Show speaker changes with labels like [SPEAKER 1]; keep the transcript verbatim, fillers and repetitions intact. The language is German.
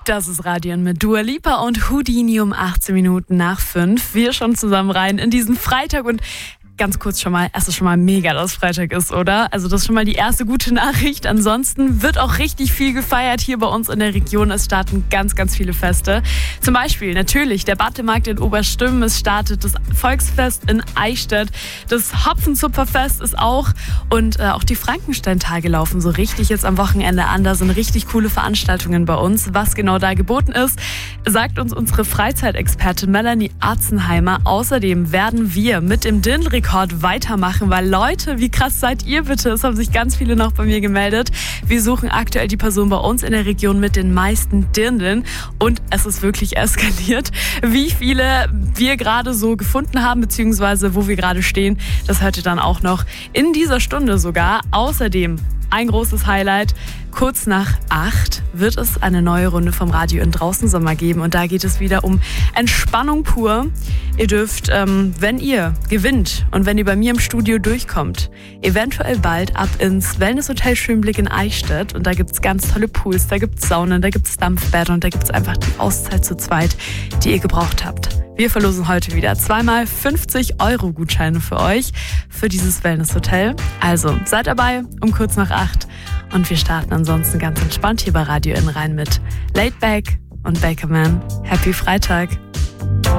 [SPEAKER 1] Das ist Radio mit Dua Lipa und Houdini um achtzehn Minuten nach fünf. Wir schon zusammen rein in diesen Freitag und ganz kurz schon mal, es ist schon mal mega, dass Freitag ist, oder? Also das ist schon mal die erste gute Nachricht. Ansonsten wird auch richtig viel gefeiert hier bei uns in der Region. Es starten ganz, ganz viele Feste. Zum Beispiel natürlich der Battemarkt in Oberstimmen. Es startet das Volksfest in Eichstätt. Das Hopfenzupferfest ist auch. Und äh, auch die Frankenstein-Tage laufen so richtig jetzt am Wochenende an. Da sind richtig coole Veranstaltungen bei uns. Was genau da geboten ist, sagt uns unsere Freizeitexpertin Melanie Arzenheimer. Außerdem werden wir mit dem Dirndl-Rekord weitermachen, weil Leute, wie krass seid ihr bitte? Es haben sich ganz viele noch bei mir gemeldet. Wir suchen aktuell die Person bei uns in der Region mit den meisten Dirndeln und es ist wirklich eskaliert. Wie viele wir gerade so gefunden haben, beziehungsweise wo wir gerade stehen, das hört ihr dann auch noch in dieser Stunde sogar. Außerdem ein großes Highlight. Kurz nach acht wird es eine neue Runde vom Radio in Draußensommer geben und da geht es wieder um Entspannung pur. Ihr dürft, ähm, wenn ihr gewinnt und wenn ihr bei mir im Studio durchkommt, eventuell bald ab ins Wellnesshotel Schönblick in Eichstätt und da gibt's ganz tolle Pools, da gibt's Saunen, da gibt's Dampfbäder und da gibt's einfach die Auszeit zu zweit, die ihr gebraucht habt. Wir verlosen heute wieder zweimal fünfzig Euro Gutscheine für euch für dieses Wellnesshotel. Also seid dabei um kurz nach acht und wir starten ansonsten ganz entspannt hier bei Radio in rein mit Laid Back und Bakerman. Happy Freitag!